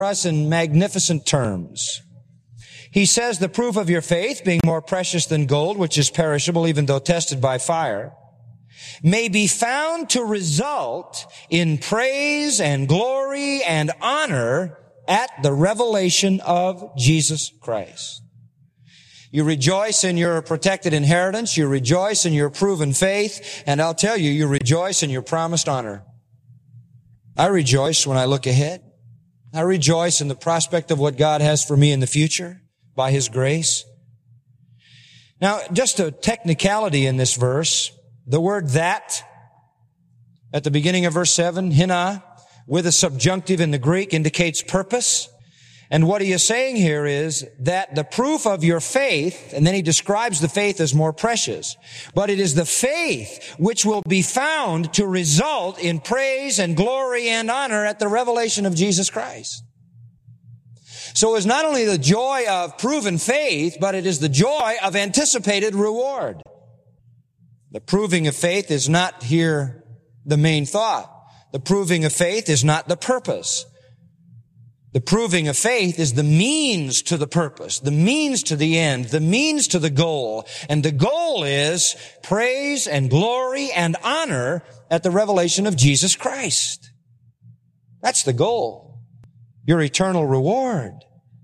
us in magnificent terms. He says the proof of your faith, being more precious than gold, which is perishable even though tested by fire, may be found to result in praise and glory and honor at the revelation of Jesus Christ. You rejoice in your protected inheritance. You rejoice in your proven faith. And I'll tell you, you rejoice in your promised honor. I rejoice when I look ahead. I rejoice in the prospect of what God has for me in the future by His grace. Now, just a technicality in this verse, the word that at the beginning of verse 7, hina, with a subjunctive in the Greek, indicates purpose. And what he is saying here is that the proof of your faith, and then he describes the faith as more precious, but it is the faith which will be found to result in praise and glory and honor at the revelation of Jesus Christ. So it's not only the joy of proven faith, but it is the joy of anticipated reward. The proving of faith is not here the main thought. The proving of faith is not the purpose. The proving of faith is the means to the purpose, the means to the end, the means to the goal. And the goal is praise and glory and honor at the revelation of Jesus Christ. That's the goal. Your eternal reward.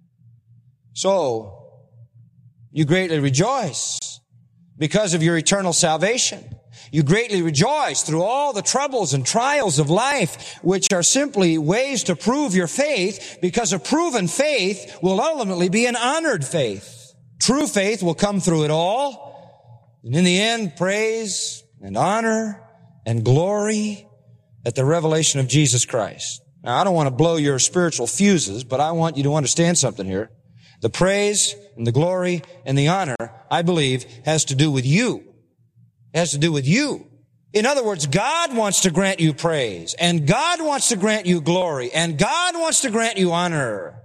So, you greatly rejoice because of your eternal salvation. You greatly rejoice through all the troubles and trials of life, which are simply ways to prove your faith, because a proven faith will ultimately be an honored faith. True faith will come through it all. And in the end, praise and honor and glory at the revelation of Jesus Christ. Now, I don't want to blow your spiritual fuses, but I want you to understand something here. The praise and the glory and the honor, I believe, has to do with you. It has to do with you. In other words, God wants to grant you praise, and God wants to grant you glory, and God wants to grant you honor.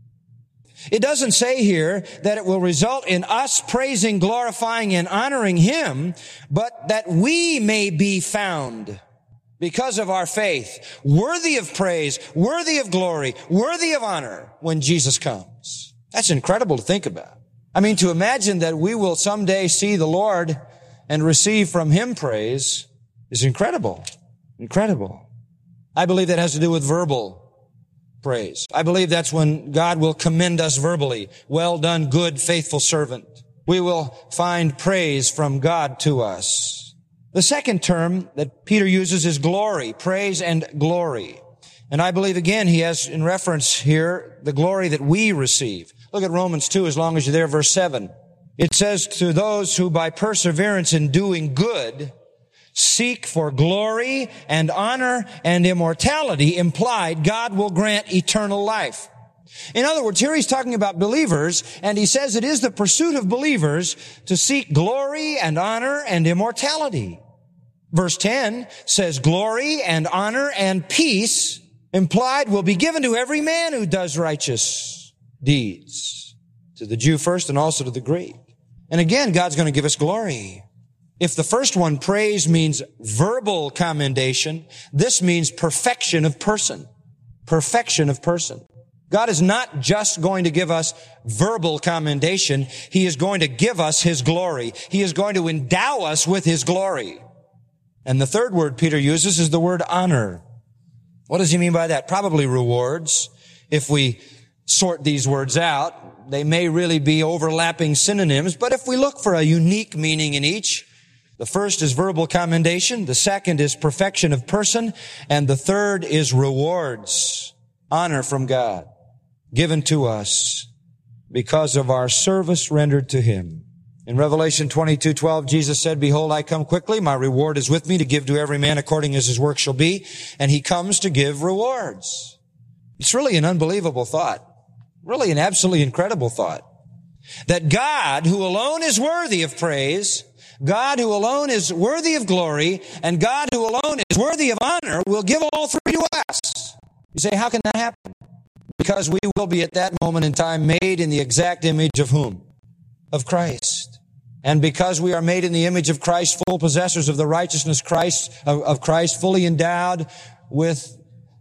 It doesn't say here that it will result in us praising, glorifying, and honoring Him, but that we may be found because of our faith, worthy of praise, worthy of glory, worthy of honor when Jesus comes. That's incredible to think about. I mean, to imagine that we will someday see the Lord and receive from Him praise is incredible. Incredible. I believe that has to do with verbal praise. I believe that's when God will commend us verbally. Well done, good, faithful servant. We will find praise from God to us. The second term that Peter uses is glory, praise and glory. And I believe, again, he has in reference here the glory that we receive. Look at Romans 2, as long as you're there, verse 7. It says, to those who by perseverance in doing good seek for glory and honor and immortality, implied God will grant eternal life. In other words, here he's talking about believers, and he says it is the pursuit of believers to seek glory and honor and immortality. Verse 10 says glory and honor and peace, implied, will be given to every man who does righteous deeds, to the Jew first and also to the Greek. And again, God's going to give us glory. If the first one, praise, means verbal commendation, this means perfection of person. Perfection of person. God is not just going to give us verbal commendation. He is going to give us His glory. He is going to endow us with His glory. And the third word Peter uses is the word honor. What does he mean by that? Probably rewards. If we sort these words out, they may really be overlapping synonyms, but if we look for a unique meaning in each, the first is verbal commendation, the second is perfection of person, and the third is rewards, honor from God, given to us because of our service rendered to Him. In Revelation 22:12, Jesus said, behold, I come quickly, my reward is with me to give to every man according as his work shall be, and He comes to give rewards. It's really an unbelievable thought. Really an absolutely incredible thought. That God, who alone is worthy of praise, God who alone is worthy of glory, and God who alone is worthy of honor, will give all three to us. You say, how can that happen? Because we will be at that moment in time made in the exact image of whom? Of Christ. And because we are made in the image of Christ, full possessors of the righteousness of Christ, fully endowed with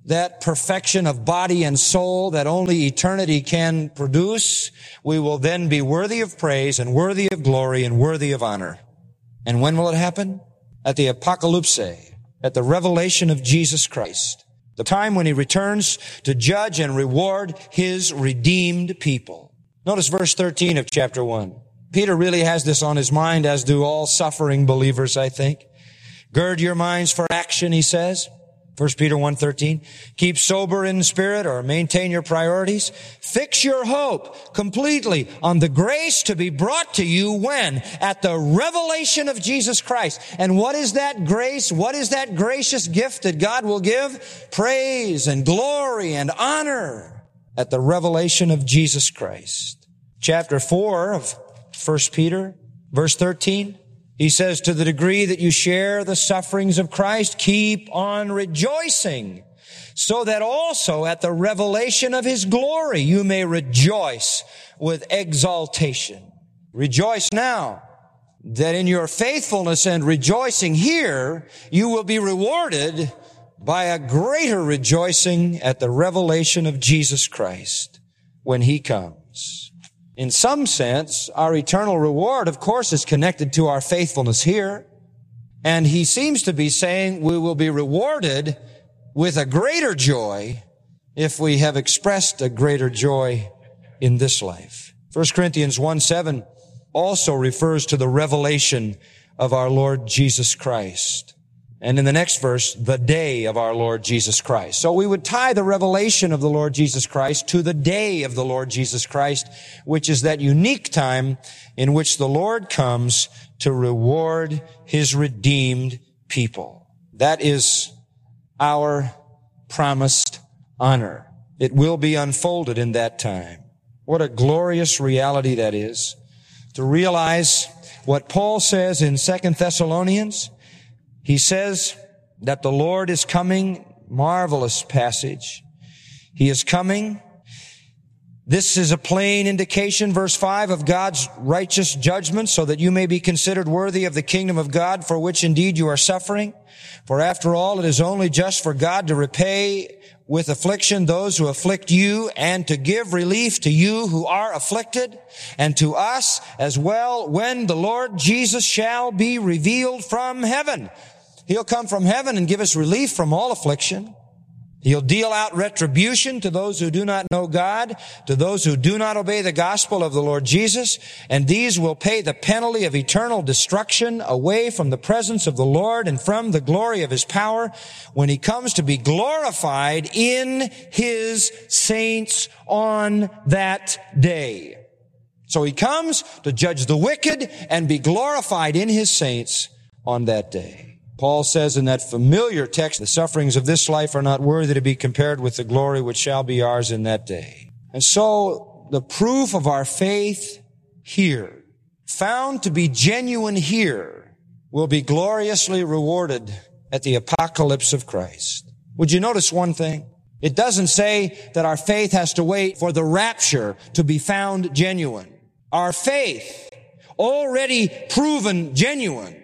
that perfection of body and soul that only eternity can produce, we will then be worthy of praise and worthy of glory and worthy of honor. And when will it happen? At the apocalypse, at the revelation of Jesus Christ, the time when he returns to judge and reward his redeemed people. Notice verse 13 of chapter 1. Peter really has this on his mind, as do all suffering believers, I think. Gird your minds for action, he says. 1 Peter 1:13. Keep sober in spirit, or maintain your priorities. Fix your hope completely on the grace to be brought to you when? At the revelation of Jesus Christ. And what is that grace? What is that gracious gift that God will give? Praise and glory and honor at the revelation of Jesus Christ. Chapter 4 of 1 Peter, verse 13. He says, to the degree that you share the sufferings of Christ, keep on rejoicing, so that also at the revelation of his glory you may rejoice with exaltation. Rejoice now, that in your faithfulness and rejoicing here, you will be rewarded by a greater rejoicing at the revelation of Jesus Christ when he comes. In some sense, our eternal reward, of course, is connected to our faithfulness here. And he seems to be saying we will be rewarded with a greater joy if we have expressed a greater joy in this life. 1 Corinthians 1:7 also refers to the revelation of our Lord Jesus Christ. And in the next verse, the day of our Lord Jesus Christ. So we would tie the revelation of the Lord Jesus Christ to the day of the Lord Jesus Christ, which is that unique time in which the Lord comes to reward his redeemed people. That is our promised honor. It will be unfolded in that time. What a glorious reality that is. To realize what Paul says in 2 Thessalonians. He says that the Lord is coming. Marvelous passage. He is coming. This is a plain indication, verse 5, of God's righteous judgment, so that you may be considered worthy of the kingdom of God, for which indeed you are suffering. For after all, it is only just for God to repay with affliction those who afflict you, and to give relief to you who are afflicted, and to us as well, when the Lord Jesus shall be revealed from heaven. He'll come from heaven and give us relief from all affliction. He'll deal out retribution to those who do not know God, to those who do not obey the gospel of the Lord Jesus, and these will pay the penalty of eternal destruction away from the presence of the Lord and from the glory of his power when he comes to be glorified in his saints on that day. So he comes to judge the wicked and be glorified in his saints on that day. Paul says in that familiar text, the sufferings of this life are not worthy to be compared with the glory which shall be ours in that day. And so the proof of our faith here, found to be genuine here, will be gloriously rewarded at the apocalypse of Christ. Would you notice one thing? It doesn't say that our faith has to wait for the rapture to be found genuine. Our faith, already proven genuine,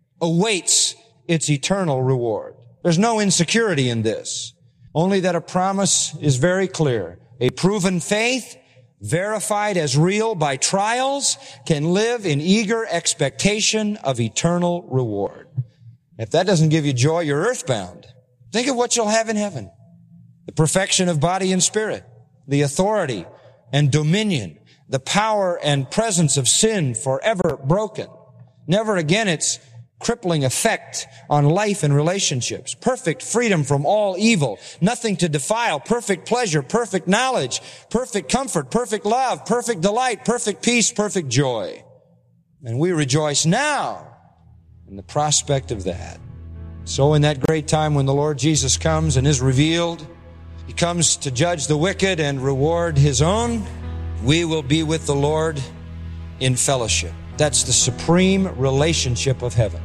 awaits its eternal reward. There's no insecurity in this. Only that a promise is very clear. A proven faith, verified as real by trials, can live in eager expectation of eternal reward. If that doesn't give you joy, you're earthbound. Think of what you'll have in heaven. The perfection of body and spirit, the authority and dominion, the power and presence of sin forever broken. Never again its crippling effect on life and relationships. Perfect freedom from all evil. Nothing to defile. Perfect pleasure. Perfect knowledge. Perfect comfort. Perfect love. Perfect delight. Perfect peace. Perfect joy. And we rejoice now in the prospect of that. So in that great time when the Lord Jesus comes and is revealed, he comes to judge the wicked and reward his own, we will be with the Lord in fellowship. That's the supreme relationship of heaven.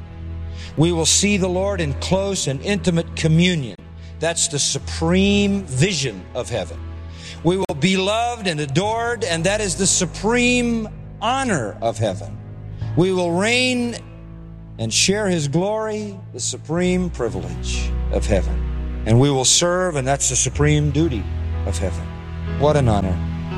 We will see the Lord in close and intimate communion. That's the supreme vision of heaven. We will be loved and adored, and that is the supreme honor of heaven. We will reign and share his glory, the supreme privilege of heaven. And we will serve, and that's the supreme duty of heaven. What an honor.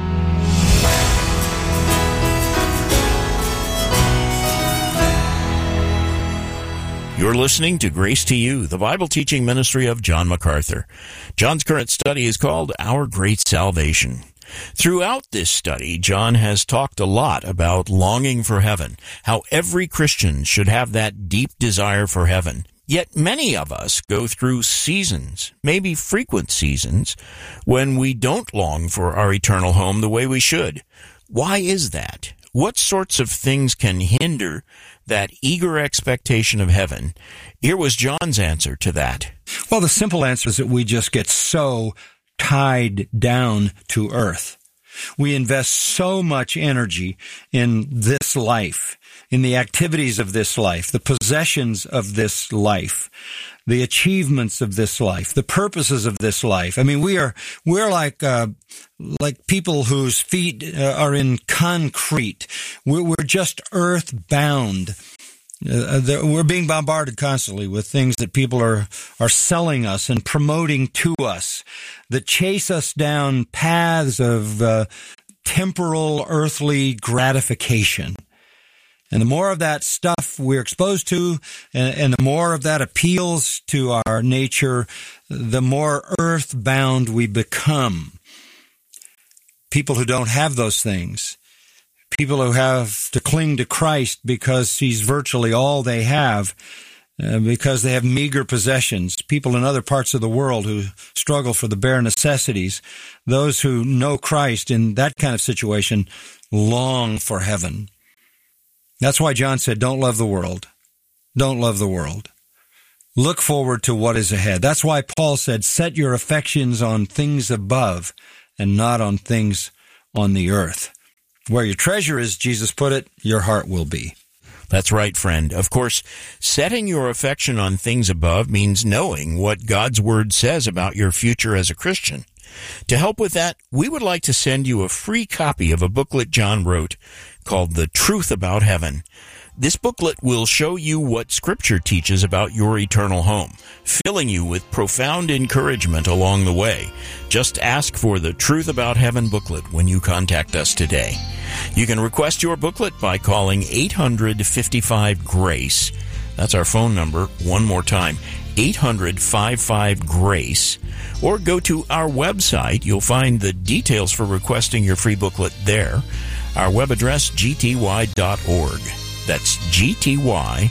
You're listening to Grace to You, the Bible teaching ministry of John MacArthur. John's current study is called Our Great Salvation. Throughout this study, John has talked a lot about longing for heaven, how every Christian should have that deep desire for heaven. Yet many of us go through seasons, maybe frequent seasons, when we don't long for our eternal home the way we should. Why is that? What sorts of things can hinder that eager expectation of heaven? Here was John's answer to that. Well, the simple answer is that we just get so tied down to earth. We invest so much energy in this life, in the activities of this life, the possessions of this life, the achievements of this life, the purposes of this life. I mean, we're like people whose feet are in concrete. We're just earthbound. We're being bombarded constantly with things that people are selling us and promoting to us that chase us down paths of temporal, earthly gratification. And the more of that stuff we're exposed to, and the more of that appeals to our nature, the more earthbound we become. People who don't have those things, people who have to cling to Christ because He's virtually all they have, because they have meager possessions, people in other parts of the world who struggle for the bare necessities, those who know Christ in that kind of situation long for heaven. That's why John said, don't love the world. Don't love the world. Look forward to what is ahead. That's why Paul said, set your affections on things above and not on things on the earth. Where your treasure is, Jesus put it, your heart will be. That's right, friend. Of course, setting your affection on things above means knowing what God's Word says about your future as a Christian. To help with that, we would like to send you a free copy of a booklet John wrote called The Truth About Heaven. This booklet will show you what Scripture teaches about your eternal home, filling you with profound encouragement along the way. Just ask for the Truth About Heaven booklet when you contact us today. You can request your booklet by calling 855-GRACE. That's our phone number. One more time, 800-55-GRACE. Or go to our website. You'll find the details for requesting your free booklet there. Our web address, gty.org. That's gty.org.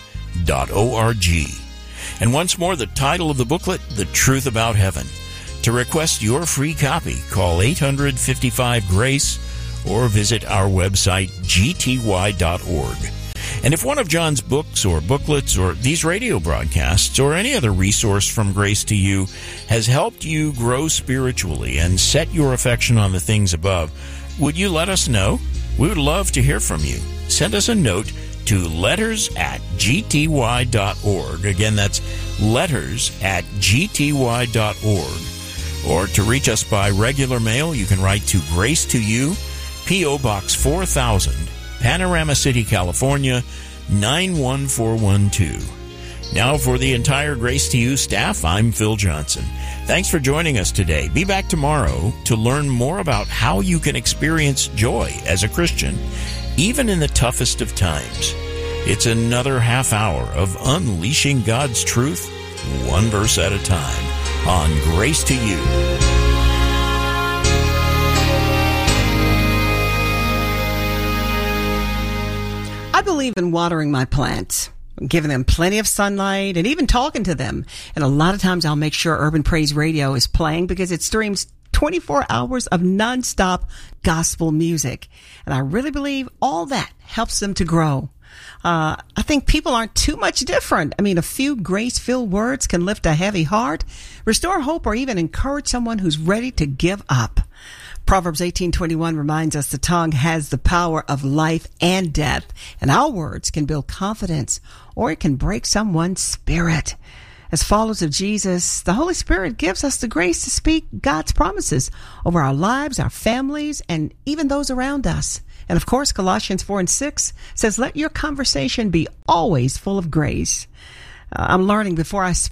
And once more, the title of the booklet, The Truth About Heaven. To request your free copy, call 855-GRACE or visit our website, gty.org. And if one of John's books or booklets or these radio broadcasts or any other resource from Grace to You has helped you grow spiritually and set your affection on the things above, would you let us know? We would love to hear from you. Send us a note to letters@gty.org. Again, that's letters@gty.org. Or to reach us by regular mail, you can write to Grace to You, P.O. Box 4000, Panorama City, California, 91412. Now for the entire Grace to You staff, I'm Phil Johnson. Thanks for joining us today. Be back tomorrow to learn more about how you can experience joy as a Christian, even in the toughest of times. It's another half hour of unleashing God's truth, one verse at a time, on Grace to You. I believe in watering my plants, giving them plenty of sunlight, and even talking to them. And a lot of times I'll make sure Urban Praise Radio is playing because it streams 24 hours of nonstop gospel music. And I really believe all that helps them to grow. I think people aren't too much different. I mean, a few grace-filled words can lift a heavy heart, restore hope, or even encourage someone who's ready to give up. Proverbs 18:21 reminds us the tongue has the power of life and death, and our words can build confidence or it can break someone's spirit. As followers of Jesus, the Holy Spirit gives us the grace to speak God's promises over our lives, our families, and even those around us. And of course, Colossians 4:6 says, let your conversation be always full of grace. I'm learning before I speak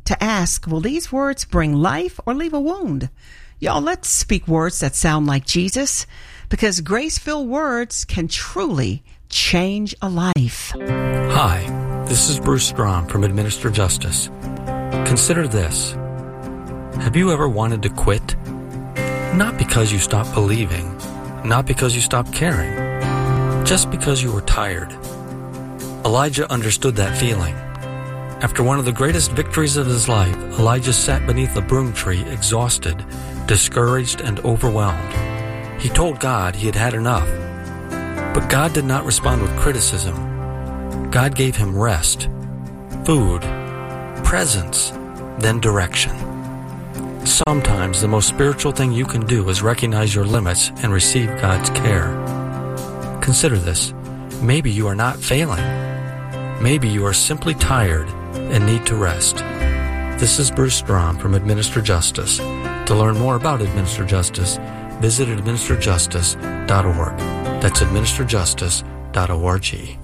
to ask, will these words bring life or leave a wound? Y'all, let's speak words that sound like Jesus, because grace-filled words can truly change a life. Hi, this is Bruce Strom from Administer Justice. Consider this. Have you ever wanted to quit? Not because you stopped believing, not because you stopped caring, just because you were tired. Elijah understood that feeling. After one of the greatest victories of his life, Elijah sat beneath a broom tree, exhausted, discouraged, and overwhelmed. He told God he had had enough. But God did not respond with criticism. God gave him rest, food, presence, then direction. Sometimes the most spiritual thing you can do is recognize your limits and receive God's care. Consider this. Maybe you are not failing. Maybe you are simply tired and need to rest. This is Bruce Strom from Administer Justice. To learn more about Administer Justice, visit administerjustice.org. That's administerjustice.org.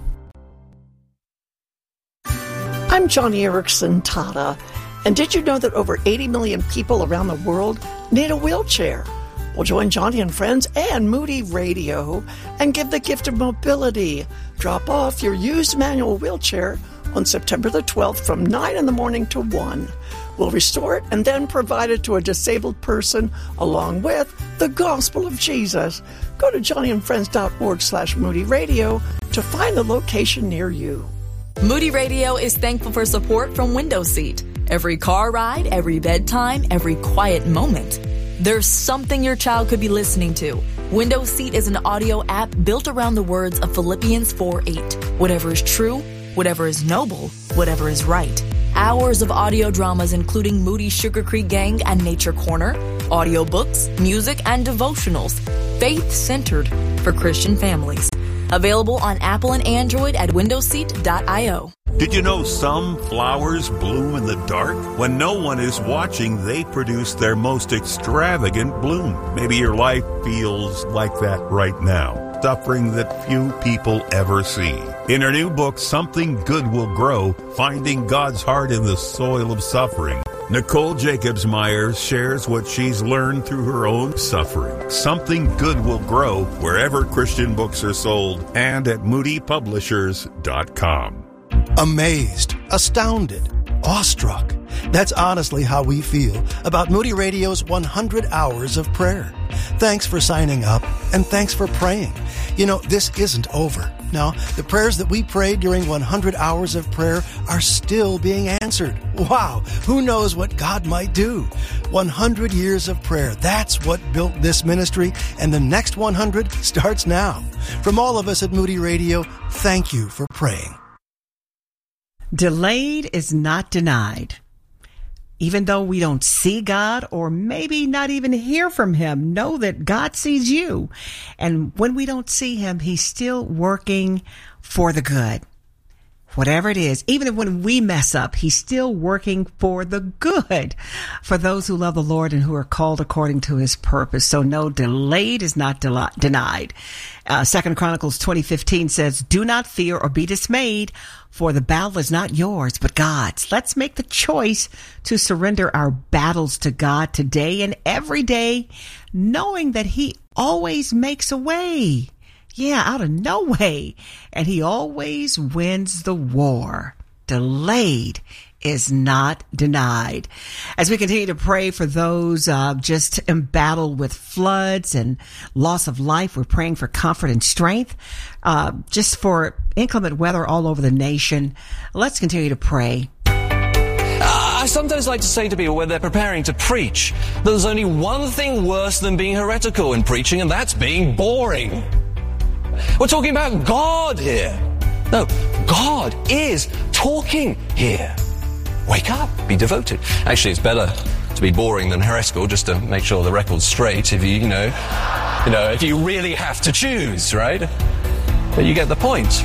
I'm Johnny Erickson Tata, and did you know that over 80 million people around the world need a wheelchair? Well, join Johnny and Friends and Moody Radio and give the gift of mobility. Drop off your used manual wheelchair on September the 12th from 9 in the morning to 1. We'll restore it and then provide it to a disabled person along with the gospel of Jesus. Go to johnnyandfriends.org/Moody Radio to find the location near you. Moody Radio is thankful for support from Window Seat. Every car ride, every bedtime, every quiet moment. There's something your child could be listening to. Window Seat is an audio app built around the words of Philippians 4:8. Whatever is true, whatever is noble, whatever is right. Hours of audio dramas including Moody's Sugar Creek Gang and Nature Corner, audiobooks, music, and devotionals. Faith-centered for Christian families. Available on Apple and Android at windowseat.io. Did you know some flowers bloom in the dark? When no one is watching, they produce their most extravagant bloom. Maybe your life feels like that right now. Suffering that few people ever see. In her new book, Something Good Will Grow, Finding God's Heart in the Soil of Suffering, Nicole Jacobs-Myers shares what she's learned through her own suffering. Something Good Will Grow wherever Christian books are sold and at moodypublishers.com. Amazed, astounded, awestruck. That's honestly how we feel about Moody Radio's 100 Hours of Prayer. Thanks for signing up, and thanks for praying. You know, this isn't over. No, the prayers that we prayed during 100 Hours of Prayer are still being answered. Wow, who knows what God might do? 100 years of prayer, that's what built this ministry, and the next 100 starts now. From all of us at Moody Radio, thank you for praying. Delayed is not denied. Even though we don't see God or maybe not even hear from Him, know that God sees you. And when we don't see Him, He's still working for the good. Whatever it is, even when we mess up, He's still working for the good for those who love the Lord and who are called according to His purpose. So no, delayed is not denied. 2 Chronicles 20:15 says, "Do not fear or be dismayed, for the battle is not yours, but God's." Let's make the choice to surrender our battles to God today and every day, knowing that He always makes a way. Yeah, out of no way. And He always wins the war. Delayed is not denied. As we continue to pray for those just embattled with floods and loss of life, we're praying for comfort and strength. Just for inclement weather all over the nation. Let's continue to pray. I sometimes like to say to people when they're preparing to preach that there's only one thing worse than being heretical in preaching, and that's being boring. We're talking about God here. No, God is talking here. Wake up, be devoted. Actually, it's better to be boring than heretical, just to make sure the record's straight if you know, if you really have to choose, right? But you get the point.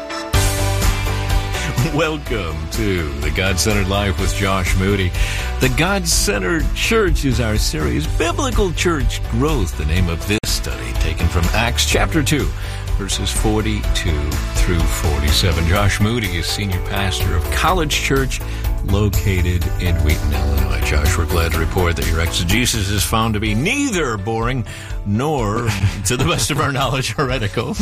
Welcome to the God-Centered Life with Josh Moody. The God-Centered Church is our series, Biblical Church Growth, the name of this study, taken from Acts chapter 2, verses 42 through 47. Josh Moody is senior pastor of College Church located in Wheaton, Illinois. Josh, we're glad to report that your exegesis is found to be neither boring nor, to the best of our knowledge, heretical.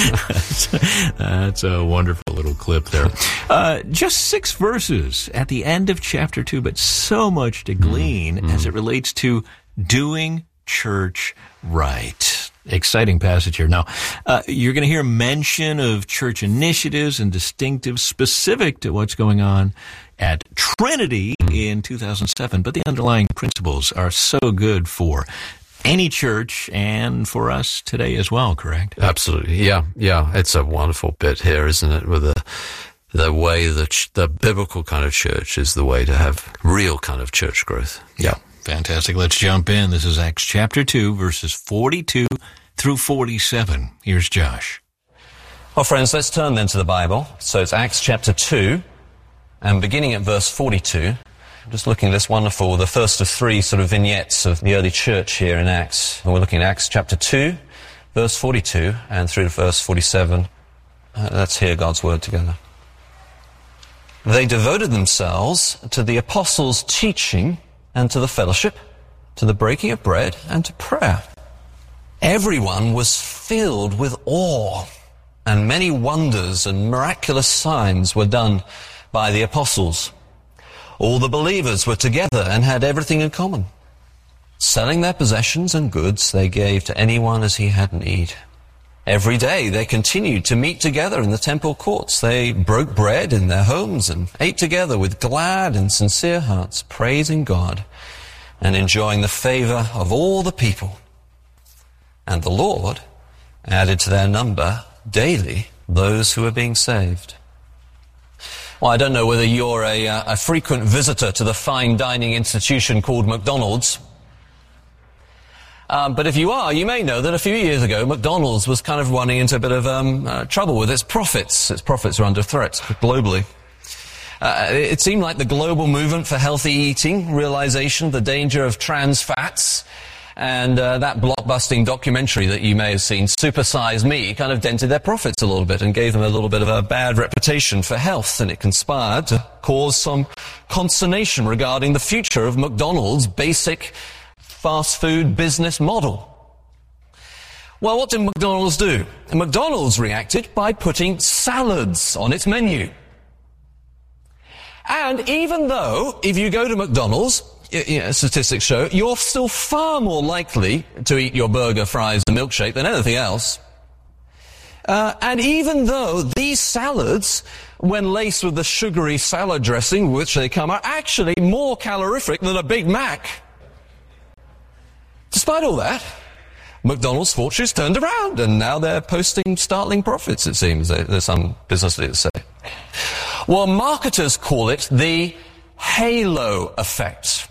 That's a wonderful little clip there. Just 6 verses at the end of chapter 2, but so much to glean as it relates to doing church right. Exciting passage here. Now, you're going to hear mention of church initiatives and distinctives specific to what's going on at Trinity in 2007, but the underlying principles are so good for any church and for us today as well, correct? Absolutely. Yeah. It's a wonderful bit here, isn't it? With the way that the biblical kind of church is the way to have real kind of church growth. Yeah. Fantastic. Let's jump in. This is Acts chapter 2, verses 42 through 47. Here's Josh. Well, friends, let's turn then to the Bible. So it's Acts chapter 2, and beginning at verse 42, just looking at this wonderful, the first of 3 sort of vignettes of the early church here in Acts. And we're looking at Acts chapter 2, verse 42, and through to verse 47. Let's hear God's word together. They devoted themselves to the apostles' teaching and to the fellowship, to the breaking of bread, and to prayer. Everyone was filled with awe, and many wonders and miraculous signs were done by the apostles. All the believers were together and had everything in common. Selling their possessions and goods, they gave to anyone as he had need. Every day they continued to meet together in the temple courts. They broke bread in their homes and ate together with glad and sincere hearts, praising God and enjoying the favor of all the people. And the Lord added to their number daily those who were being saved. Well, I don't know whether you're a frequent visitor to the fine dining institution called McDonald's. But if you are, you may know that a few years ago, McDonald's was kind of running into a bit of trouble with its profits. Its profits are under threat globally. It seemed like the global movement for healthy eating, realization of the danger of trans fats, and that blockbusting documentary that you may have seen, Super Size Me, kind of dented their profits a little bit and gave them a little bit of a bad reputation for health, and it conspired to cause some consternation regarding the future of McDonald's basic fast food business model. Well, what did McDonald's do? McDonald's reacted by putting salads on its menu. And even though, if you go to McDonald's, statistics show, you're still far more likely to eat your burger, fries, and milkshake than anything else. And even though these salads, when laced with the sugary salad dressing which they come, are actually more calorific than a Big Mac. Despite all that, McDonald's fortunes turned around, and now they're posting startling profits, it seems. There's some business leaders say. Well, marketers call it the halo effect.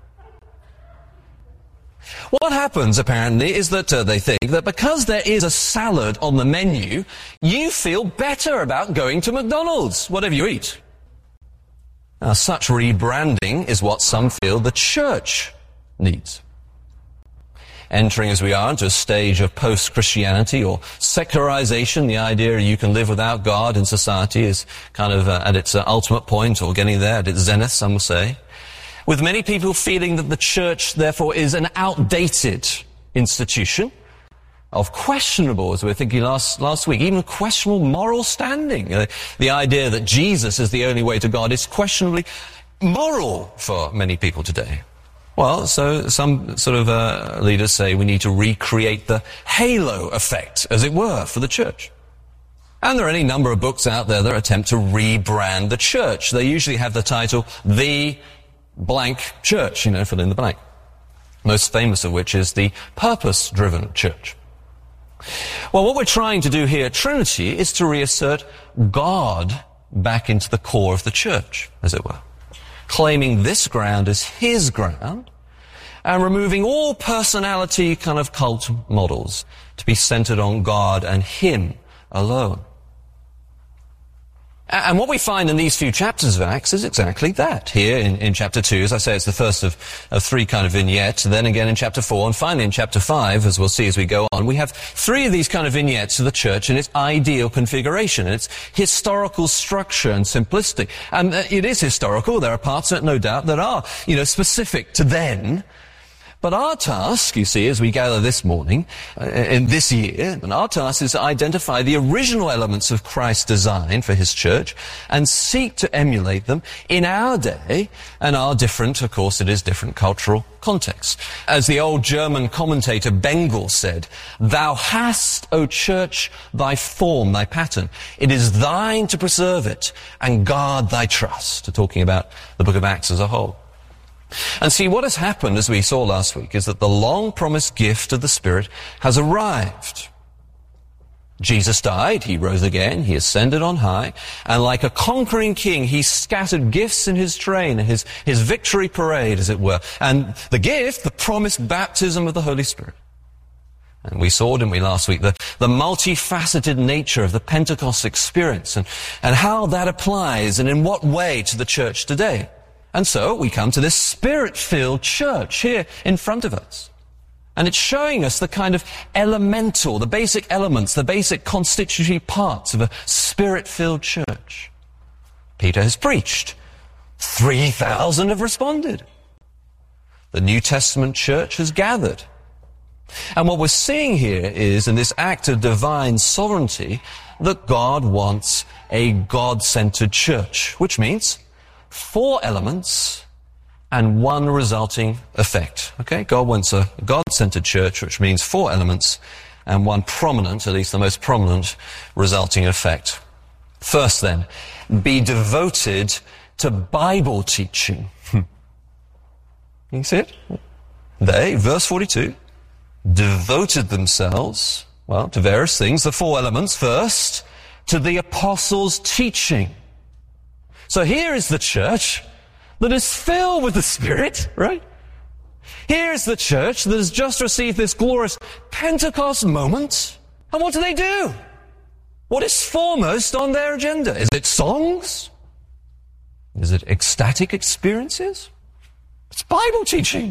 What happens, apparently, is that they think that because there is a salad on the menu, you feel better about going to McDonald's, whatever you eat. Now, such rebranding is what some feel the church needs. Entering as we are into a stage of post-Christianity or secularization, the idea you can live without God in society is kind of at its ultimate point, or getting there at its zenith, some will say. With many people feeling that the church, therefore, is an outdated institution of questionable, as we were thinking last week, even questionable moral standing. The idea that Jesus is the only way to God is questionably moral for many people today. Well, so some sort of leaders say we need to recreate the halo effect, as it were, for the church. And there are any number of books out there that attempt to rebrand the church. They usually have the title, The Blank Church, fill in the blank. Most famous of which is the Purpose-Driven Church. Well, what we're trying to do here at Trinity is to reassert God back into the core of the church, as it were. Claiming this ground as his ground, and removing all personality kind of cult models to be centered on God and him alone. And what we find in these few chapters of Acts is exactly that. Here in chapter 2, as I say, it's the first of three kind of vignettes, and then again in chapter 4, and finally in chapter 5, as we'll see as we go on, we have three of these kind of vignettes of the church in its ideal configuration, and its historical structure and simplicity. And it is historical. There are parts of it, no doubt, that are, specific to then. But our task, you see, as we gather this morning, in this year, and our task is to identify the original elements of Christ's design for his church and seek to emulate them in our day and our different, of course it is different cultural contexts. As the old German commentator Bengel said, "Thou hast, O church, thy form, thy pattern. It is thine to preserve it and guard thy trust." Talking about the book of Acts as a whole. And see, what has happened, as we saw last week, is that the long-promised gift of the Spirit has arrived. Jesus died, he rose again, he ascended on high, and like a conquering king, he scattered gifts in his train, his victory parade, as it were. And the gift, the promised baptism of the Holy Spirit. And we saw, didn't we, last week, the multifaceted nature of the Pentecost experience and how that applies and in what way to the church today. And so we come to this Spirit-filled church here in front of us. And it's showing us the kind of elemental, the basic elements, the basic constitutory parts of a Spirit-filled church. Peter has preached. 3,000 have responded. The New Testament church has gathered. And what we're seeing here is, in this act of divine sovereignty, that God wants a God-centered church, which means 4 elements and 1 resulting effect. Okay? God wants a God-centered church, which means 4 elements and 1 prominent, at least the most prominent, resulting effect. First then, be devoted to Bible teaching. You see it? They, verse 42, devoted themselves, to various things. The 4 elements. First, to the apostles' teaching. So here is the church that is filled with the Spirit, right? Here is the church that has just received this glorious Pentecost moment. And what do? What is foremost on their agenda? Is it songs? Is it ecstatic experiences? It's Bible teaching.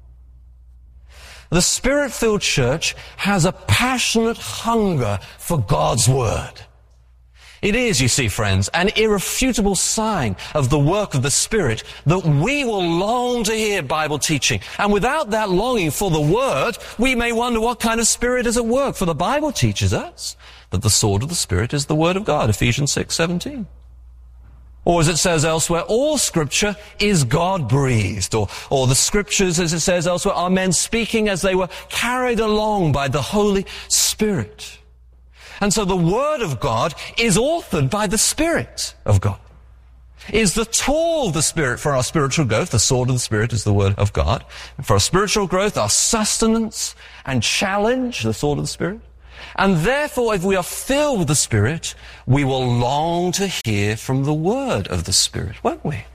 The Spirit-filled church has a passionate hunger for God's Word. It is, you see, friends, an irrefutable sign of the work of the Spirit that we will long to hear Bible teaching. And without that longing for the Word, we may wonder what kind of Spirit is at work. For the Bible teaches us that the sword of the Spirit is the Word of God, Ephesians 6:17. Or as it says elsewhere, all Scripture is God-breathed. Or the Scriptures, as it says elsewhere, are men speaking as they were carried along by the Holy Spirit. And so the Word of God is authored by the Spirit of God. Is the tool of the Spirit for our spiritual growth. The sword of the Spirit is the Word of God. And for our spiritual growth, our sustenance and challenge, the sword of the Spirit. And therefore, if we are filled with the Spirit, we will long to hear from the Word of the Spirit, won't we?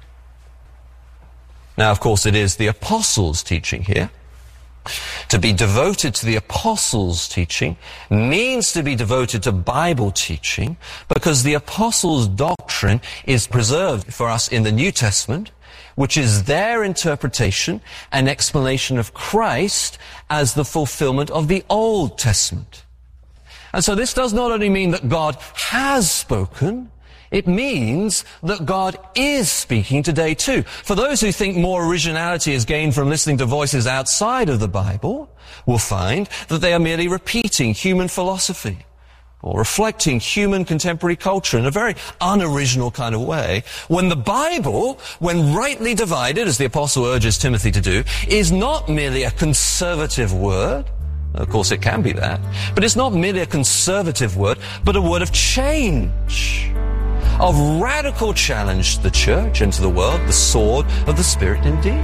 Now, of course, it is the apostles' teaching here. To be devoted to the apostles' teaching means to be devoted to Bible teaching, because the apostles' doctrine is preserved for us in the New Testament, which is their interpretation and explanation of Christ as the fulfillment of the Old Testament. And so this does not only mean that God has spoken, it means that God is speaking today too. For those who think more originality is gained from listening to voices outside of the Bible, will find that they are merely repeating human philosophy or reflecting human contemporary culture in a very unoriginal kind of way, when the Bible, when rightly divided, as the apostle urges Timothy to do, is not merely a conservative word. Of course, it can be that. But it's not merely a conservative word, but a word of change, of radical challenge to the church and to the world, the sword of the Spirit indeed.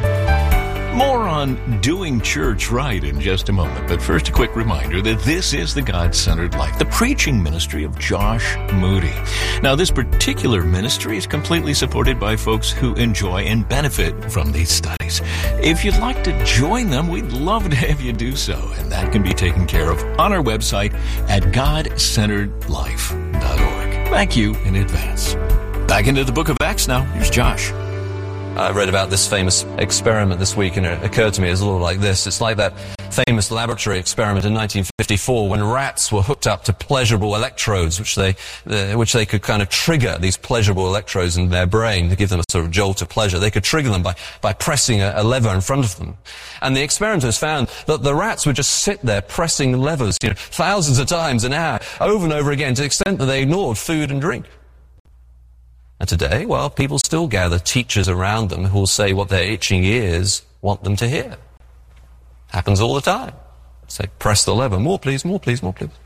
More on doing church right in just a moment. But first, a quick reminder that this is the God-Centered Life, the preaching ministry of Josh Moody. Now, this particular ministry is completely supported by folks who enjoy and benefit from these studies. If you'd like to join them, we'd love to have you do so. And that can be taken care of on our website at godcenteredlife.org. Thank you in advance. Back into the book of Acts now. Here's Josh. I read about this famous experiment this week, and it occurred to me as a little like this. It's like that famous laboratory experiment in 1954 when rats were hooked up to pleasurable electrodes, which they could kind of trigger, these pleasurable electrodes in their brain to give them a sort of jolt of pleasure. They could trigger them by pressing a lever in front of them. And the experimenters found that the rats would just sit there pressing levers, thousands of times an hour, over and over again, to the extent that they ignored food and drink. And today, well, people still gather teachers around them who will say what their itching ears want them to hear. Happens all the time. Say, press the lever. More please, more please, more please.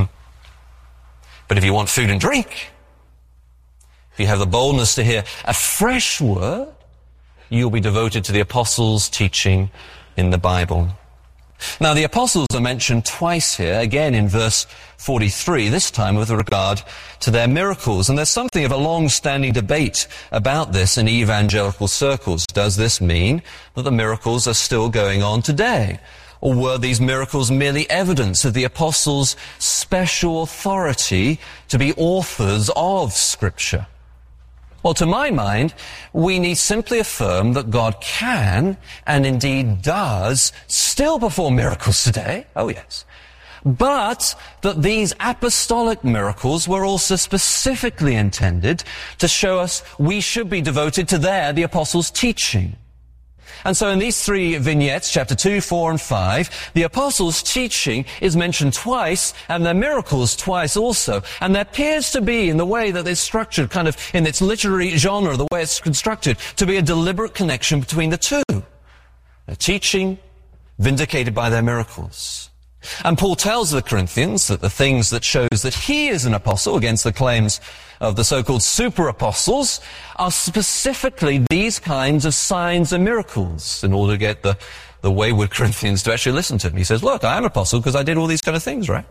But if you want food and drink, if you have the boldness to hear a fresh word, you'll be devoted to the apostles' teaching in the Bible. Now, the apostles are mentioned twice here, again in verse 43, this time with regard to their miracles. And there's something of a long-standing debate about this in evangelical circles. Does this mean that the miracles are still going on today? Or were these miracles merely evidence of the apostles' special authority to be authors of Scripture? Well, to my mind, we need simply affirm that God can, and indeed does, still perform miracles today. Oh, yes. But that these apostolic miracles were also specifically intended to show us we should be devoted to the apostles' teaching. And so in these three vignettes, chapter 2, 4, and 5, the apostles' teaching is mentioned twice, and their miracles twice also. And there appears to be, in the way that it's structured, kind of in its literary genre, the way it's constructed, to be a deliberate connection between the two. Their teaching vindicated by their miracles. And Paul tells the Corinthians that the things that shows that he is an apostle against the claims of the so-called super apostles are specifically these kinds of signs and miracles in order to get the wayward Corinthians to actually listen to him. He says, look, I am an apostle because I did all these kind of things, right?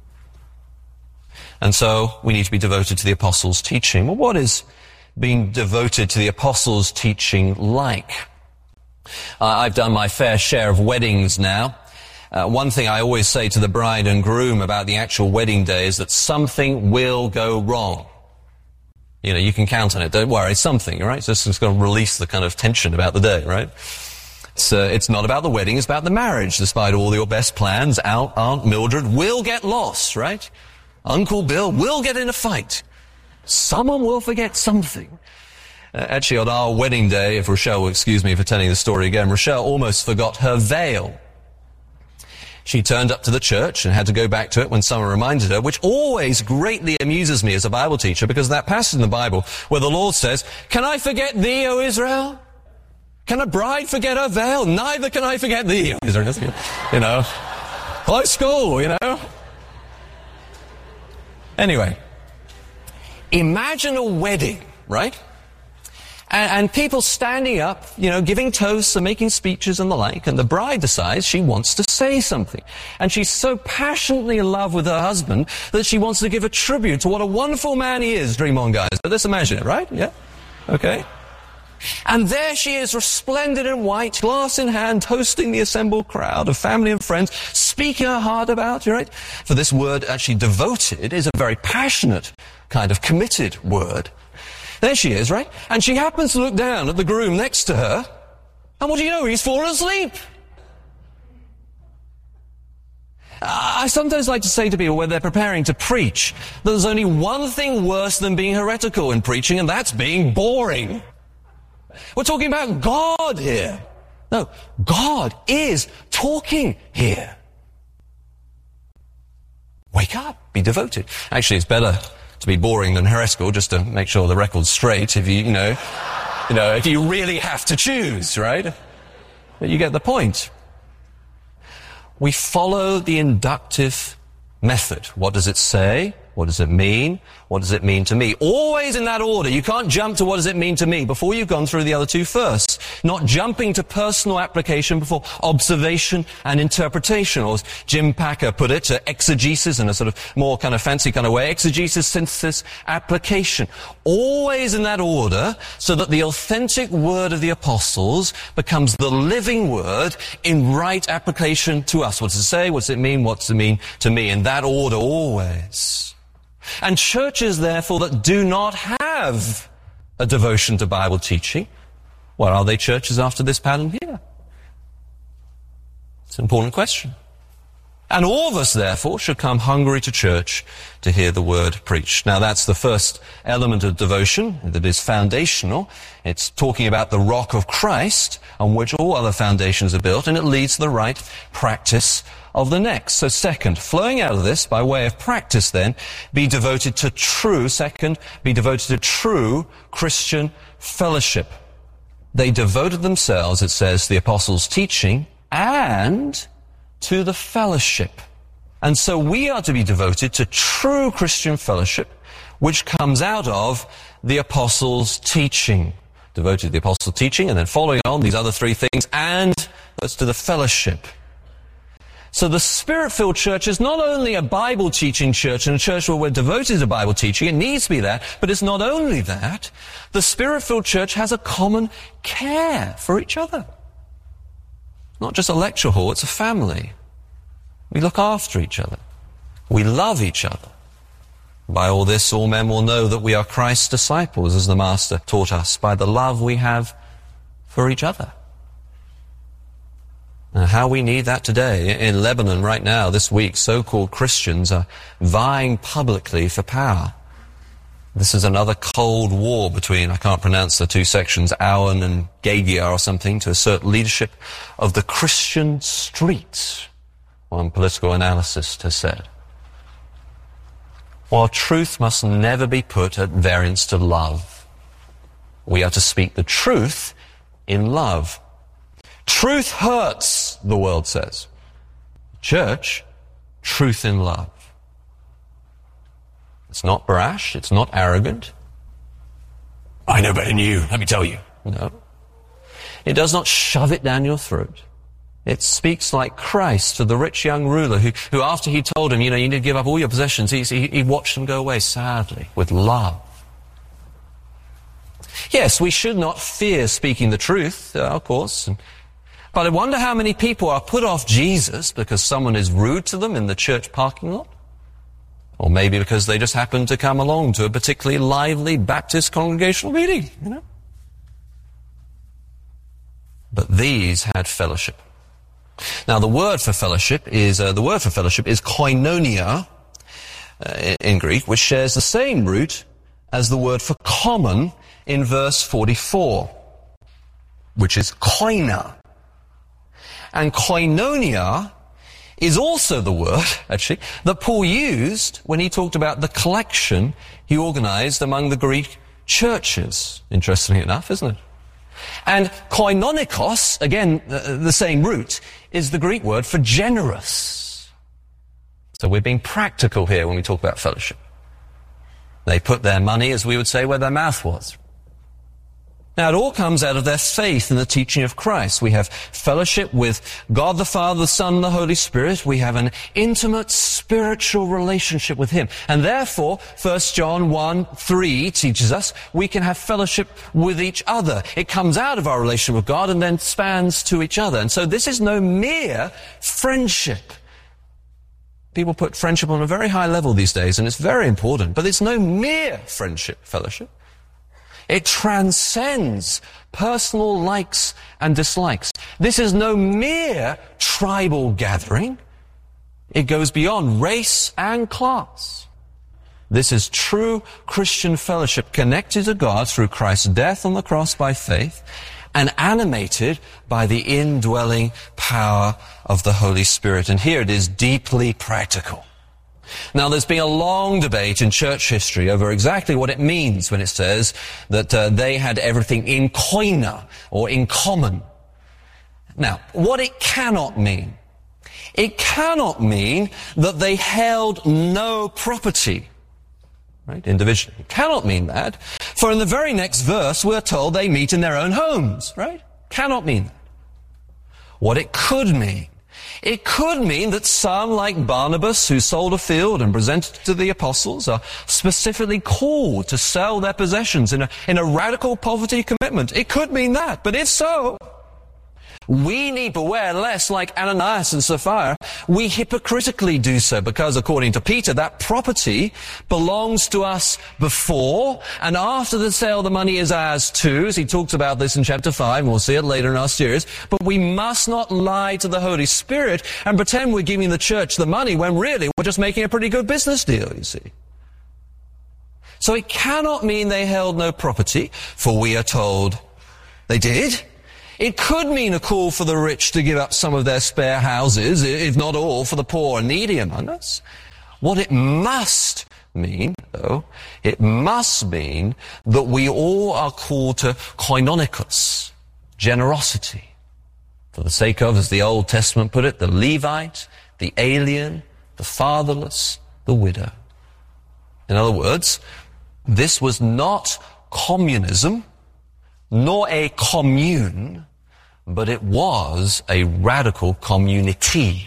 And so we need to be devoted to the apostles' teaching. Well, what is being devoted to the apostles' teaching like? I've done my fair share of weddings now. One thing I always say to the bride and groom about the actual wedding day is that something will go wrong. You can count on it. Don't worry, something, right? It's just going to release the kind of tension about the day, right? It's not about the wedding, it's about the marriage. Despite all your best plans, Aunt Mildred will get lost, right? Uncle Bill will get in a fight. Someone will forget something. Actually, on our wedding day, if Rochelle will excuse me for telling the story again, Rochelle almost forgot her veil. She turned up to the church and had to go back to it when someone reminded her, which always greatly amuses me as a Bible teacher, because that passage in the Bible where the Lord says, can I forget thee, O Israel? Can a bride forget her veil? Neither can I forget thee, O Israel. Close school, Anyway, imagine a wedding, right? And people standing up, giving toasts and making speeches and the like, and the bride decides she wants to say something. And she's so passionately in love with her husband that she wants to give a tribute to what a wonderful man he is, dream on guys. But let's imagine it, right? Yeah? Okay. And there she is, resplendent in white, glass in hand, toasting the assembled crowd of family and friends, speaking her heart about, right? For this word, actually devoted, is a very passionate, kind of committed word. There she is, right? And she happens to look down at the groom next to her, and what do you know? He's fallen asleep. I sometimes like to say to people when they're preparing to preach that there's only one thing worse than being heretical in preaching, and that's being boring. We're talking about God here. No, God is talking here. Wake up, be devoted. Actually, it's better to be boring than heretical, just to make sure the record's straight, if if you really have to choose, right? But you get the point. We follow the inductive method. What does it say? What does it mean? What does it mean to me? Always in that order. You can't jump to what does it mean to me before you've gone through the other two first. Not jumping to personal application before observation and interpretation. Or as Jim Packer put it, exegesis in a sort of more kind of fancy kind of way. Exegesis, synthesis, application. Always in that order so that the authentic word of the apostles becomes the living word in right application to us. What does it say? What does it mean? What does it mean to me? In that order always. And churches, therefore, that do not have a devotion to Bible teaching, well, are they churches after this pattern here? It's an important question. And all of us, therefore, should come hungry to church to hear the word preached. Now, that's the first element of devotion that is foundational. It's talking about the rock of Christ on which all other foundations are built, and it leads to the right practice of the next. So second, flowing out of this, by way of practice then, be devoted to true Christian fellowship. They devoted themselves, it says, to the apostles' teaching and to the fellowship. And so we are to be devoted to true Christian fellowship, which comes out of the apostles' teaching. Devoted to the apostles' teaching, and then following on these other three things, and that's to the fellowship. So the Spirit-filled church is not only a Bible-teaching church and a church where we're devoted to Bible teaching. It needs to be that, but it's not only that. The Spirit-filled church has a common care for each other. Not just a lecture hall, it's a family. We look after each other. We love each other. By all this, all men will know that we are Christ's disciples, as the Master taught us, by the love we have for each other. And how we need that today. In Lebanon right now, this week, so-called Christians are vying publicly for power. This is another cold war between, I can't pronounce the two sections, Aoun and Gegia or something, to assert leadership of the Christian street, one political analyst has said. While truth must never be put at variance to love, we are to speak the truth in love. Truth hurts, the world says. Church, truth in love. It's not brash, it's not arrogant. I know better than you, let me tell you. No. It does not shove it down your throat. It speaks like Christ to the rich young ruler who after he told him, you need to give up all your possessions, he watched them go away sadly, with love. Yes, we should not fear speaking the truth, of course. But I wonder how many people are put off Jesus because someone is rude to them in the church parking lot. Or maybe because they just happen to come along to a particularly lively Baptist congregational meeting, But these had fellowship. Now, the word for fellowship is koinonia in Greek, which shares the same root as the word for common in verse 44, which is koina. And koinonia is also the word, actually, that Paul used when he talked about the collection he organized among the Greek churches. Interestingly enough, isn't it? And koinonikos, again, the same root, is the Greek word for generous. So we're being practical here when we talk about fellowship. They put their money, as we would say, where their mouth was. Now, it all comes out of their faith in the teaching of Christ. We have fellowship with God the Father, the Son, and the Holy Spirit. We have an intimate spiritual relationship with Him. And therefore, 1 John 1:3 teaches us we can have fellowship with each other. It comes out of our relationship with God and then spans to each other. And so this is no mere friendship. People put friendship on a very high level these days, and it's very important. But it's no mere friendship, fellowship. It transcends personal likes and dislikes. This is no mere tribal gathering. It goes beyond race and class. This is true Christian fellowship connected to God through Christ's death on the cross by faith and animated by the indwelling power of the Holy Spirit. And here it is deeply practical. Now, there's been a long debate in church history over exactly what it means when it says that they had everything in koina, or in common. Now, what it cannot mean that they held no property, right, individually. It cannot mean that. For in the very next verse, we're told they meet in their own homes, right? Cannot mean that. What it could mean, it could mean that some, like Barnabas, who sold a field and presented it to the apostles, are specifically called to sell their possessions in a radical poverty commitment. It could mean that. But if so, we need beware lest, like Ananias and Sapphira, we hypocritically do so, because according to Peter, that property belongs to us before, and after the sale, the money is ours too, as he talks about this in chapter 5, and we'll see it later in our series. But we must not lie to the Holy Spirit and pretend we're giving the church the money when really we're just making a pretty good business deal, you see. So it cannot mean they held no property, for we are told they did. It could mean a call for the rich to give up some of their spare houses, if not all, for the poor and needy among us. What it must mean, though, it must mean that we all are called to koinonikos, generosity, for the sake of, as the Old Testament put it, the Levite, the alien, the fatherless, the widow. In other words, this was not communism, nor a commune, but it was a radical community.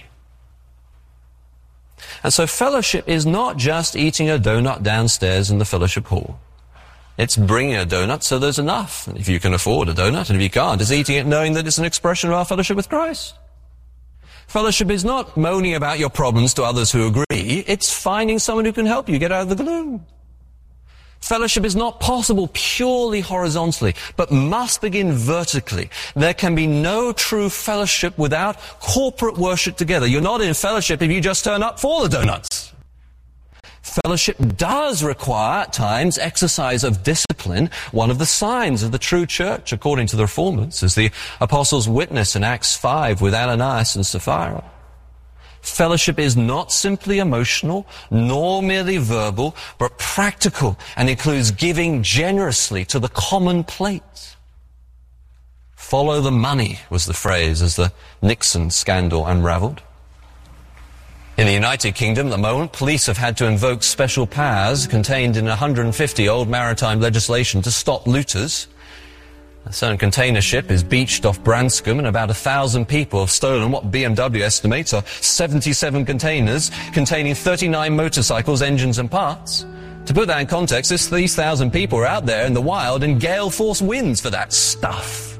And so fellowship is not just eating a donut downstairs in the fellowship hall. It's bringing a donut so there's enough. And if you can afford a donut, and if you can't, it's eating it knowing that it's an expression of our fellowship with Christ. Fellowship is not moaning about your problems to others who agree. It's finding someone who can help you get out of the gloom. Fellowship is not possible purely horizontally, but must begin vertically. There can be no true fellowship without corporate worship together. You're not in fellowship if you just turn up for the donuts. Fellowship does require, at times, exercise of discipline. One of the signs of the true church, according to the Reformers, is the apostles' witness in Acts 5 with Ananias and Sapphira. Fellowship is not simply emotional, nor merely verbal, but practical, and includes giving generously to the common plate. Follow the money was the phrase as the Nixon scandal unraveled. In the United Kingdom, at the moment, police have had to invoke special powers contained in 150 old maritime legislation to stop looters. A certain container ship is beached off Branscombe, and about 1,000 people have stolen what BMW estimates are 77 containers containing 39 motorcycles, engines and parts. To put that in context, these 1,000 people are out there in the wild in gale force winds for that stuff.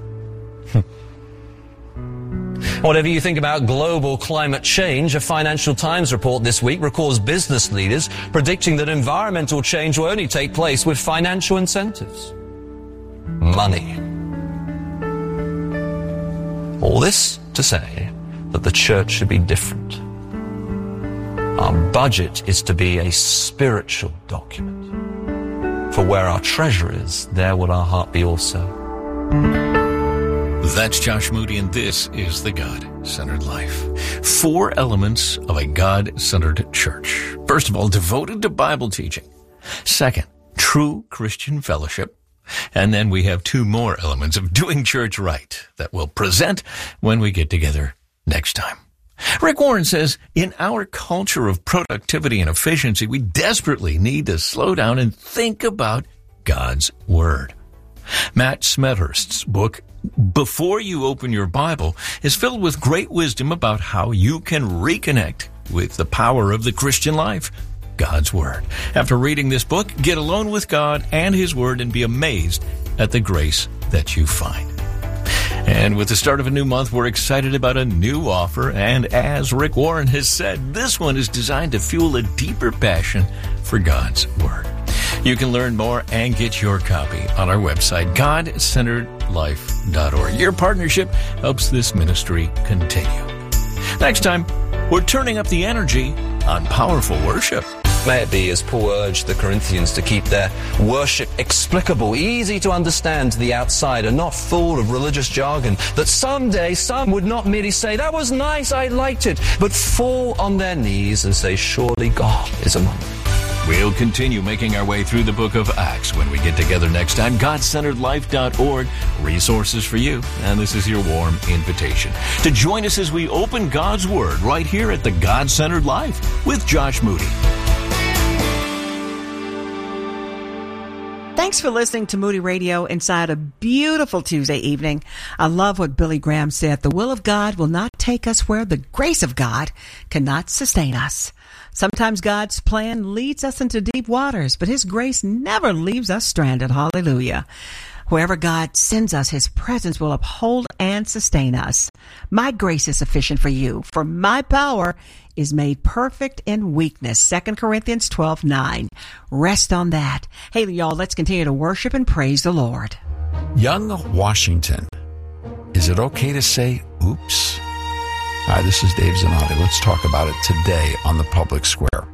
Whatever you think about global climate change, a Financial Times report this week records business leaders predicting that environmental change will only take place with financial incentives. Money. All this to say that the church should be different. Our budget is to be a spiritual document. For where our treasure is, there will our heart be also. That's Josh Moody, and this is The God-Centered Life. 4 elements of a God-centered church. First of all, devoted to Bible teaching. Second, true Christian fellowship. And then we have 2 more elements of doing church right that we'll present when we get together next time. Rick Warren says, in our culture of productivity and efficiency, we desperately need to slow down and think about God's Word. Matt Smethurst's book, Before You Open Your Bible, is filled with great wisdom about how you can reconnect with the power of the Christian life, God's Word. After reading this book, get alone with God and His Word and be amazed at the grace that you find. And with the start of a new month, we're excited about a new offer. And as Rick Warren has said, this one is designed to fuel a deeper passion for God's Word. You can learn more and get your copy on our website, godcenteredlife.org. Your partnership helps this ministry continue. Next time, we're turning up the energy on powerful worship. May it be, as Paul urged the Corinthians, to keep their worship explicable, easy to understand to the outsider, not full of religious jargon, that someday some would not merely say, that was nice, I liked it, but fall on their knees and say, surely God is among them. We'll continue making our way through the book of Acts when we get together next time. GodCenteredLife.org, resources for you. And this is your warm invitation to join us as we open God's Word right here at the God-Centered Life with Josh Moody. Thanks for listening to Moody Radio inside a beautiful Tuesday evening. I love what Billy Graham said. The will of God will not take us where the grace of God cannot sustain us. Sometimes God's plan leads us into deep waters, but His grace never leaves us stranded. Hallelujah. Wherever God sends us, His presence will uphold and sustain us. My grace is sufficient for you, for my power is made perfect in weakness. 2 Corinthians 12:9. Rest on that. Hey, y'all, let's continue to worship and praise the Lord. Young Washington. Is it okay to say oops? Hi, this is Dave Zanotti. Let's talk about it today on the Public Square.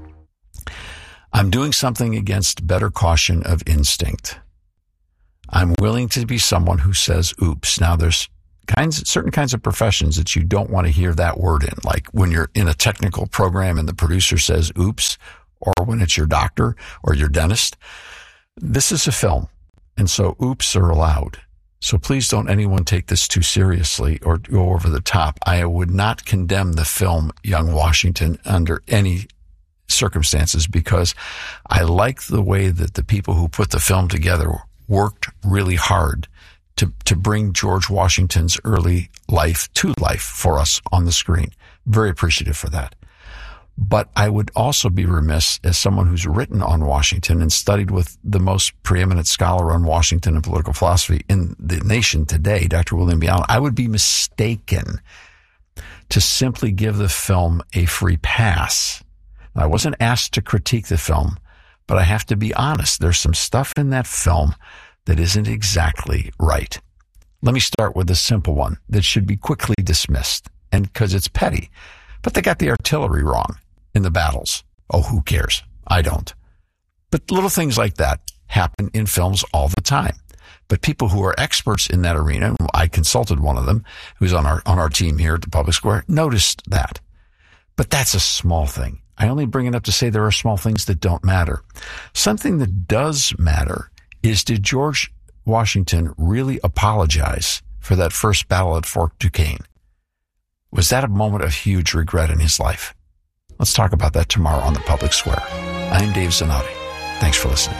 I'm doing something against better caution of instinct. I'm willing to be someone who says oops. Now, there's certain kinds of professions that you don't want to hear that word in, like when you're in a technical program and the producer says oops, or when it's your doctor or your dentist. This is a film, and so oops are allowed. So please don't anyone take this too seriously or go over the top. I would not condemn the film Young Washington under any circumstances, because I like the way that the people who put the film together worked really hard to bring George Washington's early life to life for us on the screen. Very appreciative for that. But I would also be remiss, as someone who's written on Washington and studied with the most preeminent scholar on Washington and political philosophy in the nation today, Dr. William Bion, I would be mistaken to simply give the film a free pass. I wasn't asked to critique the film, but I have to be honest. There's some stuff in that film that isn't exactly right. Let me start with a simple one that should be quickly dismissed, and because it's petty. But they got the artillery wrong in the battles. Oh, who cares? I don't. But little things like that happen in films all the time. But people who are experts in that arena, I consulted one of them who's on our team here at the Public Square, noticed that. But that's a small thing. I only bring it up to say there are small things that don't matter. Something that does matter is, did George Washington really apologize for that first battle at Fort Duquesne? Was that a moment of huge regret in his life? Let's talk about that tomorrow on the Public Square. I'm Dave Zanotti. Thanks for listening.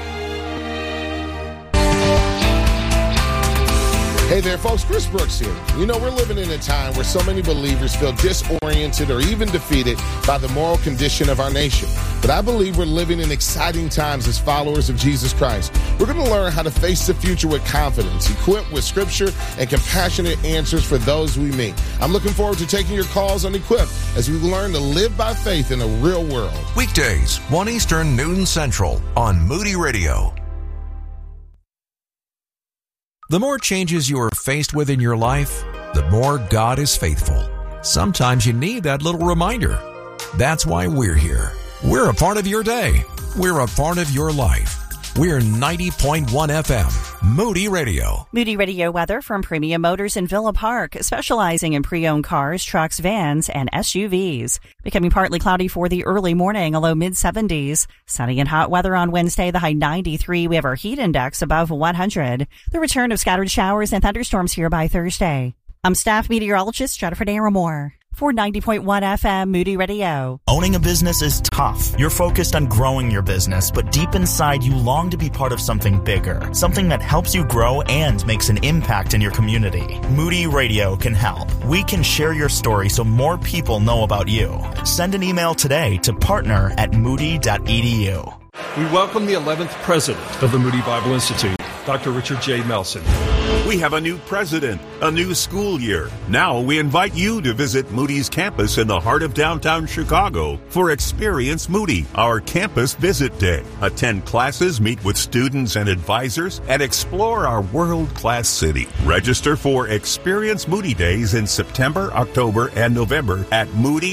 Hey there, folks. Chris Brooks here. You know, we're living in a time where so many believers feel disoriented or even defeated by the moral condition of our nation. But I believe we're living in exciting times as followers of Jesus Christ. We're going to learn how to face the future with confidence, equipped with scripture and compassionate answers for those we meet. I'm looking forward to taking your calls on Equipped as we learn to live by faith in a real world. Weekdays, 1 Eastern, noon Central on Moody Radio. The more changes you are faced with in your life, the more God is faithful. Sometimes you need that little reminder. That's why we're here. We're a part of your day. We're a part of your life. We're 90.1 FM, Moody Radio. Moody Radio weather from Premium Motors in Villa Park, specializing in pre-owned cars, trucks, vans, and SUVs. Becoming partly cloudy for the early morning, a low mid-70s. Sunny and hot weather on Wednesday, the high 93. We have our heat index above 100. The return of scattered showers and thunderstorms here by Thursday. I'm staff meteorologist Jennifer Daramore for 90.1 FM Moody Radio. Owning a business is tough. You're focused on growing your business, but deep inside you long to be part of something bigger, something that helps you grow and makes an impact in your community. Moody Radio can help. We can share your story so more people know about you. Send an email today to partner@moody.edu. We welcome the 11th president of the Moody Bible Institute, Dr. Richard J. Melson. We have a new president, a new school year. Now we invite you to visit Moody's campus in the heart of downtown Chicago for Experience Moody, our campus visit day. Attend classes, meet with students and advisors, and explore our world-class city. Register for Experience Moody Days in September, October, and November at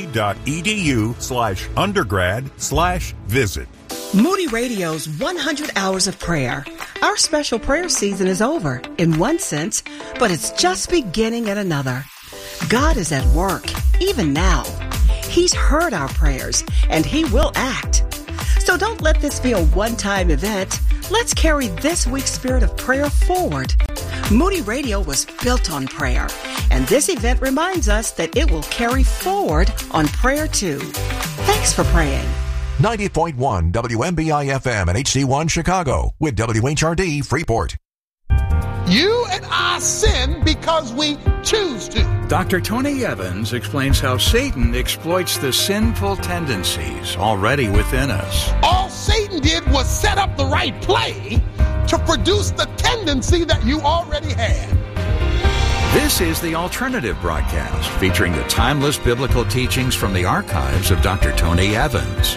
moody.edu/undergrad/visit. Moody Radio's 100 Hours of Prayer. Our special prayer season is over, in one sense, but it's just beginning in another. God is at work, even now. He's heard our prayers, and He will act. So don't let this be a one-time event. Let's carry this week's spirit of prayer forward. Moody Radio was built on prayer, and this event reminds us that it will carry forward on prayer too. Thanks for praying. 90.1 WMBI FM and HD1 Chicago with WHRD Freeport. You and I sin because we choose to. Dr. Tony Evans explains how Satan exploits the sinful tendencies already within us. All Satan did was set up the right play to produce the tendency tendency that you already had. This is The Alternative Broadcast, featuring the timeless biblical teachings from the archives of Dr. Tony Evans.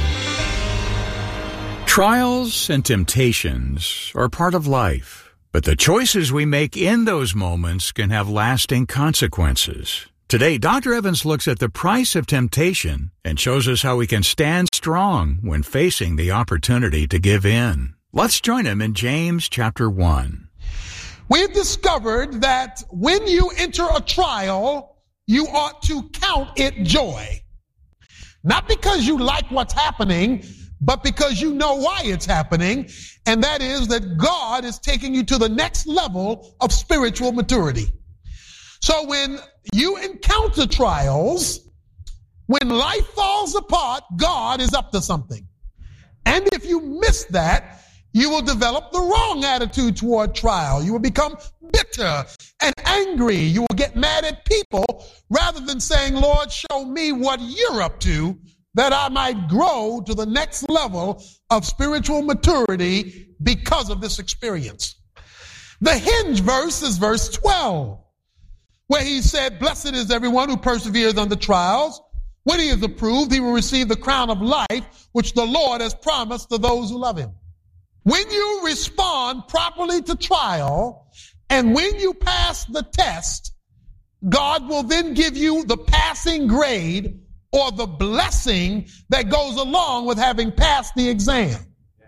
Trials and temptations are part of life, but the choices we make in those moments can have lasting consequences. Today, Dr. Evans looks at the price of temptation and shows us how we can stand strong when facing the opportunity to give in. Let's join him in James chapter 1. We've discovered that when you enter a trial, you ought to count it joy. Not because you like what's happening, but because you know why it's happening, and that is that God is taking you to the next level of spiritual maturity. So when you encounter trials, when life falls apart, God is up to something. And if you miss that, you will develop the wrong attitude toward trial. You will become bitter and angry. You will get mad at people rather than saying, Lord, show me what you're up to, that I might grow to the next level of spiritual maturity because of this experience. The hinge verse is verse 12, where he said, blessed is everyone who perseveres under trials. When he is approved, he will receive the crown of life, which the Lord has promised to those who love him. When you respond properly to trial, and when you pass the test, God will then give you the passing grade or the blessing that goes along with having passed the exam.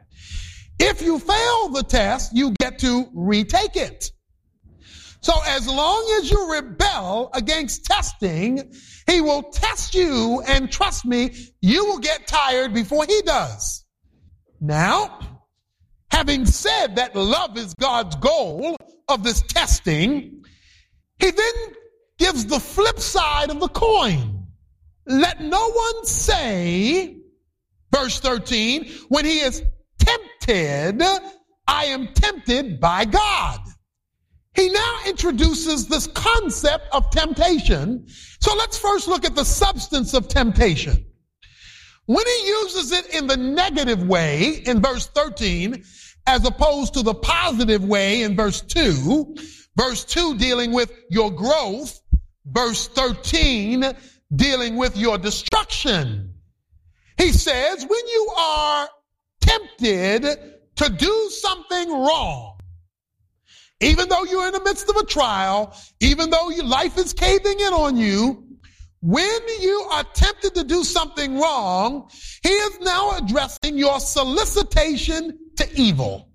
If you fail the test, you get to retake it. So as long as you rebel against testing, he will test you, and trust me, you will get tired before he does. Now, having said that love is God's goal of this testing, he then gives the flip side of the coin. Let no one say, verse 13, when he is tempted, I am tempted by God. He now introduces this concept of temptation. So let's first look at the substance of temptation. When he uses it in the negative way in verse 13, as opposed to the positive way in verse 2 dealing with your growth, verse 13 dealing with your destruction. He says, when you are tempted to do something wrong, even though you're in the midst of a trial, even though your life is caving in on you, when you are tempted to do something wrong, he is now addressing your solicitation to evil.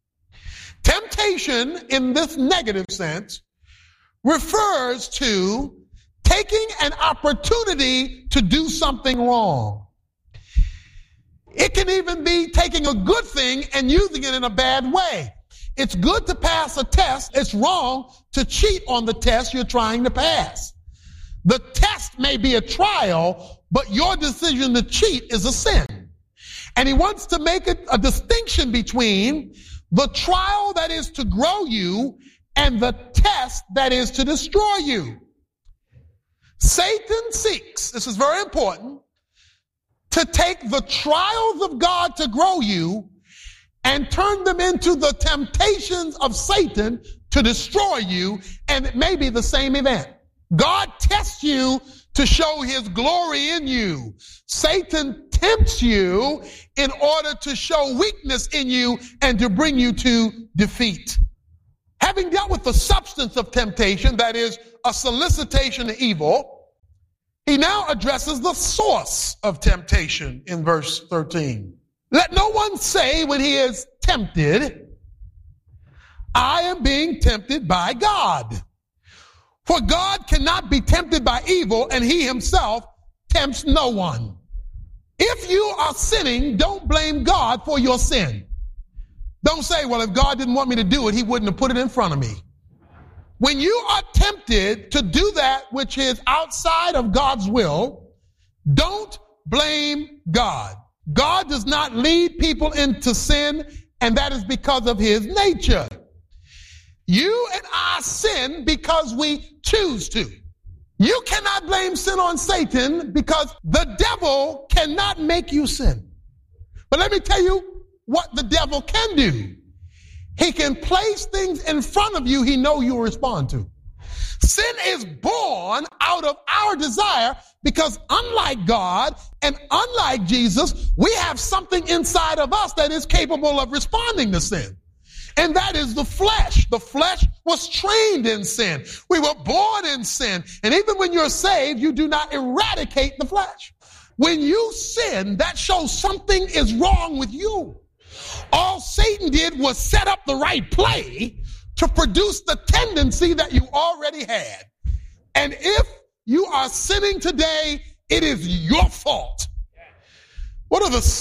Temptation, in this negative sense, refers to taking an opportunity to do something wrong. It can even be taking a good thing and using it in a bad way. It's good to pass a test. It's wrong to cheat on the test you're trying to pass. The test may be a trial, but your decision to cheat is a sin. And he wants to make a distinction between the trial that is to grow you and the test that is to destroy you. Satan seeks, this is very important, to take the trials of God to grow you and turn them into the temptations of Satan to destroy you, and it may be the same event. God tests you to show his glory in you. Satan tempts you in order to show weakness in you and to bring you to defeat. Having dealt with the substance of temptation, that is a solicitation to evil, he now addresses the source of temptation in verse 13. Let no one say when he is tempted, I am being tempted by God. For God cannot be tempted by evil, and he himself tempts no one. If you are sinning, don't blame God for your sin. Don't say, well, if God didn't want me to do it, he wouldn't have put it in front of me. When you are tempted to do that which is outside of God's will, don't blame God. God does not lead people into sin, and that is because of his nature. You and I sin because we choose to. You cannot blame sin on Satan because the devil cannot make you sin. But let me tell you what the devil can do. He can place things in front of you he know you'll respond to. Sin is born out of our desire because unlike God and unlike Jesus, we have something inside of us that is capable of responding to sin. And that is the flesh. The flesh was trained in sin. We were born in sin. And even when you're saved, you do not eradicate the flesh. When you sin, that shows something is wrong with you. All Satan did was set up the right play to produce the tendency that you already had. And if you are sinning today, it is your fault. What are the